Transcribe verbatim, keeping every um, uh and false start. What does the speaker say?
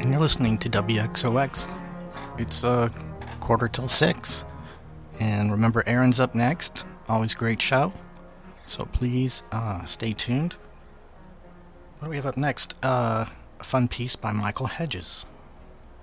and you're listening to W X O X. It's a uh, quarter till six, and remember, Aaron's up next. Always great show, so please uh, stay tuned. What do we have up next? Uh, a fun piece by Michael Hedges.